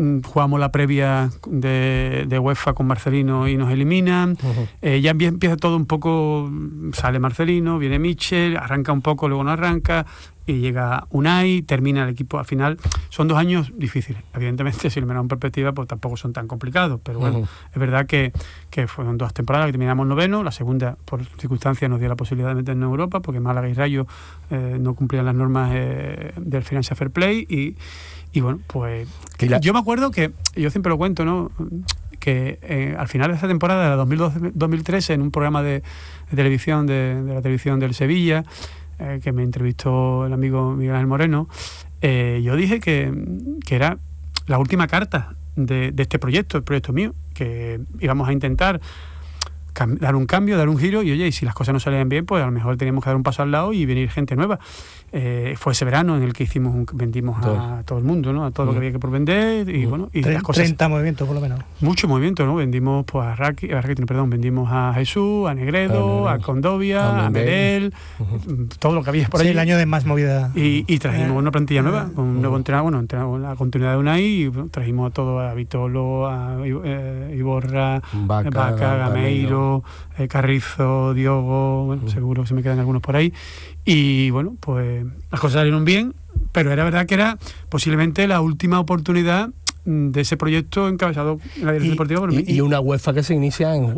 jugamos la previa de UEFA con Marcelino y nos eliminan. Ya empieza todo un poco, sale Marcelino, viene Michel, arranca un poco, luego no arranca, y llega Unai, termina el equipo. Al final son 2 años difíciles. Evidentemente, si lo miramos en perspectiva, pues tampoco son tan complicados, pero bueno, es verdad que fueron 2 temporadas que terminamos noveno. La segunda, por circunstancias, nos dio la posibilidad de meternos en Europa, porque Málaga y Rayo no cumplían las normas del Financial Fair Play, y bueno, pues yo me acuerdo que, yo siempre lo cuento, ¿no?, que al final de esta temporada, de la 2012-2013, en un programa de televisión, de la televisión del Sevilla, que me entrevistó el amigo Miguel Ángel Moreno, yo dije que era la última carta de este proyecto, el proyecto mío, que íbamos a intentar dar un cambio, dar un giro, y oye, y si las cosas no salían bien, pues a lo mejor teníamos que dar un paso al lado y venir gente nueva. Fue ese verano en el que vendimos a todo el mundo, ¿no?, a todo lo que había que por vender, y bueno, y las cosas, 30 movimientos por lo menos. Mucho movimiento, ¿no? Vendimos pues vendimos a Jesús, a Negredo, a Condovia, a Medel, todo lo que había por ahí. Sí, el año de más movida. Y trajimos una plantilla nueva, con un nuevo entrenador, la continuidad de Unai, y bueno, trajimos a todo, a Vitolo, a Iborra, Vaca, Gameiro, Carrizo, Diogo, bueno, seguro que se me quedan algunos por ahí. Y bueno, pues las cosas salieron bien, pero era verdad que era posiblemente la última oportunidad de ese proyecto encabezado en la dirección deportiva por mí. Y una UEFA que se inicia en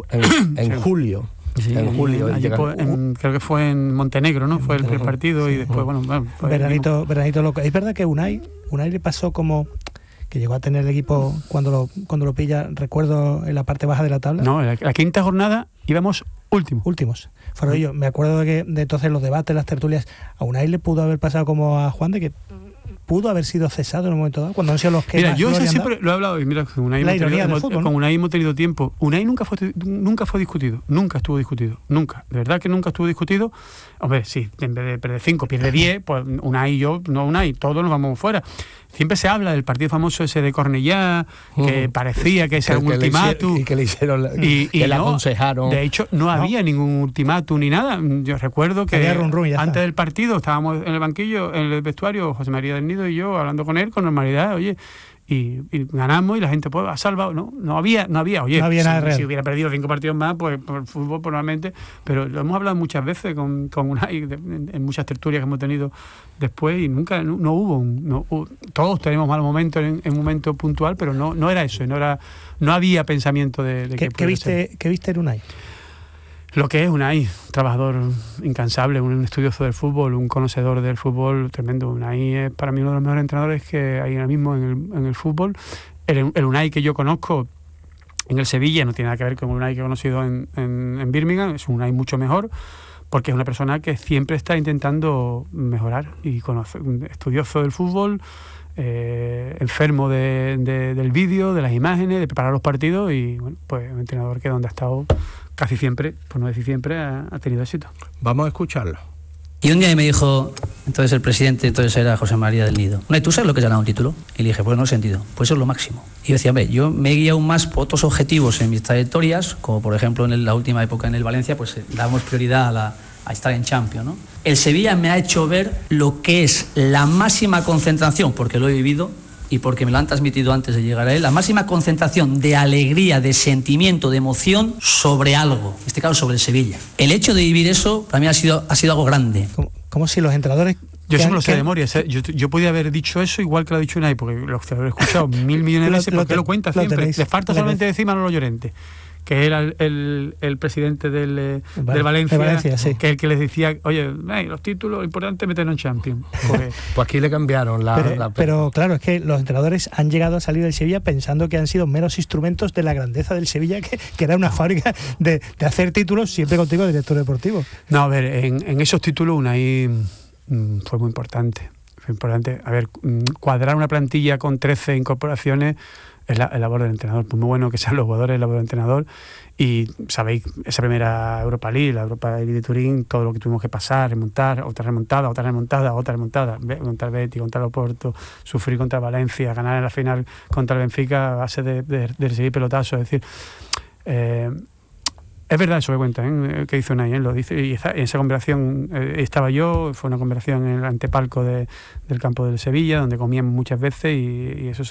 julio. Sí, en julio. Creo que fue en Montenegro, ¿no? Fue el primer partido, y después, bueno, veranito loco. Es verdad que Unai le pasó como que llegó a tener el equipo cuando lo pilla, recuerdo, en la parte baja de la tabla. No, en la quinta jornada íbamos últimos. Fueron ellos. Me acuerdo de entonces los debates, las tertulias. A Unai le pudo haber pasado como a Juan, de que pudo haber sido cesado en un momento dado, cuando han sido los que... Mira, yo eso siempre lo he hablado, y mira, con Unai hemos tenido tiempo. Unai nunca fue discutido, nunca estuvo discutido, nunca, de verdad que nunca estuvo discutido. Hombre, sí, en vez de perder 5, pierde 10, pues Unai y yo, no Unai, todos nos vamos fuera. Siempre se habla del partido famoso ese de Cornellá, que parecía que ese era un ultimátum. Y que le hicieron, que le aconsejaron. De hecho, no había ningún ultimátum ni nada. Yo recuerdo que antes del partido estábamos en el banquillo, en el vestuario, José María del Nido y yo, hablando con él con normalidad, oye, y ganamos, y la gente pues ha salvado. No había oye, no había nada real. Si hubiera perdido 5 partidos más, pues por el fútbol probablemente, pero lo hemos hablado muchas veces con Unai, en muchas tertulias que hemos tenido después, y nunca no hubo todos tenemos malos momentos en un momento puntual, pero no era eso, no había pensamiento de ¿Qué viste en Unai? Lo que es Unai, trabajador incansable, un estudioso del fútbol, un conocedor del fútbol tremendo. Unai es para mí uno de los mejores entrenadores que hay ahora mismo en el fútbol. El Unai que yo conozco en el Sevilla no tiene nada que ver con el Unai que he conocido en Birmingham, es un Unai mucho mejor, porque es una persona que siempre está intentando mejorar y estudioso del fútbol, enfermo del vídeo, de las imágenes, de preparar los partidos, y bueno, pues un entrenador que donde ha estado casi siempre, por no decir siempre, ha tenido éxito. Vamos a escucharlo. Y un día me dijo, entonces el presidente, entonces era José María del Nido, ¿tú sabes lo que es ganar un título? Y le dije, pues no he sentido, pues eso es lo máximo. Y yo decía, hombre, yo me he guiado más por otros objetivos en mis trayectorias, como por ejemplo en la última época en el Valencia, pues damos prioridad a estar en Champions, ¿no? El Sevilla me ha hecho ver lo que es la máxima concentración, porque lo he vivido y porque me lo han transmitido antes de llegar a él, la máxima concentración de alegría, de sentimiento, de emoción sobre algo, en este caso sobre el Sevilla. El hecho de vivir eso para mí ha sido algo grande. Como si los entrenadores... Yo siempre lo sé de memoria. Yo podía haber dicho eso igual que lo ha dicho Unai, porque lo he escuchado 1.000 millones de veces, porque lo cuenta siempre. Le falta solamente decir Manolo Llorente, que era el presidente del Valencia, sí, que es el que les decía, oye, los títulos, lo importante es meternos en Champions. Pues aquí le cambiaron pero claro, es que los entrenadores han llegado a salir del Sevilla pensando que han sido meros instrumentos de la grandeza del Sevilla, que era una fábrica de hacer títulos, siempre contigo, director deportivo. No, a ver, en esos títulos Unai fue muy importante. A ver, cuadrar una plantilla con 13 incorporaciones es la labor del entrenador. Pues muy bueno que sean los jugadores, la labor del entrenador. Y sabéis, esa primera Europa League, la Europa League de Turín, todo lo que tuvimos que pasar, remontar, otra remontada, contra el Betis, contra el Oporto, sufrir contra Valencia, ganar en la final contra el Benfica a base de recibir pelotazos. Es decir, es verdad eso que cuenta, que hizo Unai, lo dice, y en esa conversación estaba yo, fue una conversación en el antepalco del campo del Sevilla, donde comíamos muchas veces, y eso